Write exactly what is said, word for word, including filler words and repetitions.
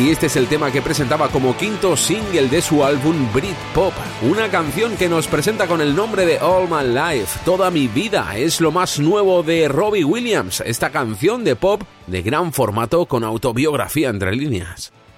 y este es el tema que presentaba como quinto single de su álbum Britpop, una canción que nos presenta con el nombre de All My Life, Toda Mi Vida. Es lo más nuevo de Robbie Williams, esta canción de pop de gran formato con autobiografía entre líneas.